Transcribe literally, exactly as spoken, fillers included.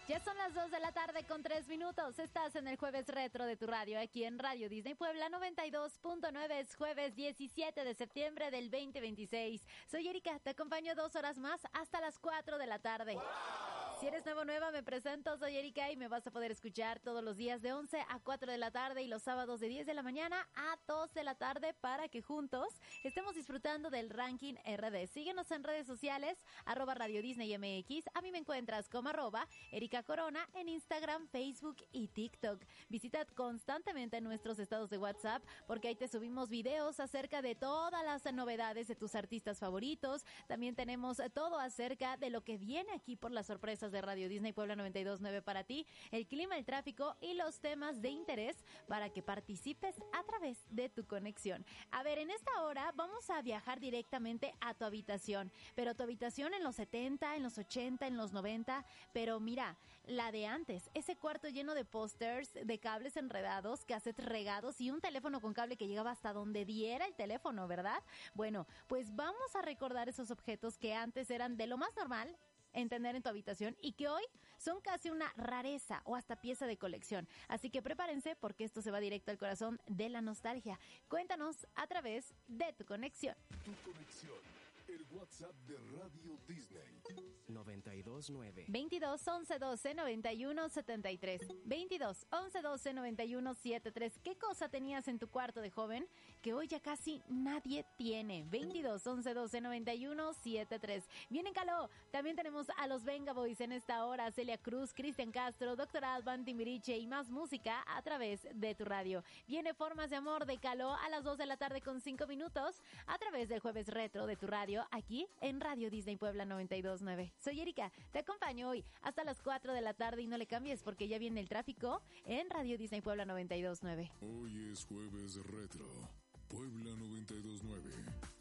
Ya son las dos de la tarde con tres minutos. Estás en el Jueves Retro de tu radio, aquí en Radio Disney Puebla noventa y dos punto nueve. Es jueves diecisiete de septiembre del veinte veintiséis. Soy Erika, te acompaño dos horas más hasta las cuatro de la tarde. ¡Wow! Si eres nuevo o nueva, me presento, soy Erika y me vas a poder escuchar todos los días de once a cuatro de la tarde y los sábados de diez de la mañana a dos de la tarde para que juntos estemos disfrutando del ranking R D. Síguenos en redes sociales, arroba Radio Disney M X. A mí me encuentras como arroba Erika Corona en Instagram, Facebook y TikTok. Visita constantemente nuestros estados de WhatsApp porque ahí te subimos videos acerca de todas las novedades de tus artistas favoritos. También tenemos todo acerca de lo que viene aquí por las sorpresas de Radio Disney Puebla noventa y dos punto nueve para ti, el clima, el tráfico y los temas de interés para que participes a través de tu conexión. A ver, en esta hora vamos a viajar directamente a tu habitación, pero tu habitación en los setenta, en los ochenta, en los noventa, pero mira, la de antes, ese cuarto lleno de pósters, de cables enredados, cassettes regados y un teléfono con cable que llegaba hasta donde diera el teléfono, ¿verdad? Bueno, pues vamos a recordar esos objetos que antes eran de lo más normal en tener en tu habitación y que hoy son casi una rareza o hasta pieza de colección. Así que prepárense porque esto se va directo al corazón de la nostalgia. Cuéntanos a través de tu conexión. Tu conexión. El WhatsApp de Radio Disney. noventa y dos nueve. veintidós once doce noventa y uno setenta y tres. veintidós once doce noventa y uno setenta y tres. ¿Qué cosa tenías en tu cuarto de joven que hoy ya casi nadie tiene? veintidós once doce noventa y uno setenta y tres. Vienen Caló. También tenemos a los Venga Boys en esta hora. Celia Cruz, Cristian Castro, Doctor Alban, Timbiriche y más música a través de tu radio. Viene Formas de Amor de Caló a las dos de la tarde con cinco minutos a través del Jueves Retro de tu radio, aquí en Radio Disney Puebla noventa y dos punto nueve. Soy Erika, te acompaño hoy hasta las cuatro de la tarde y no le cambies porque ya viene el tráfico en Radio Disney Puebla noventa y dos punto nueve. Hoy es Jueves Retro, Puebla noventa y dos punto nueve.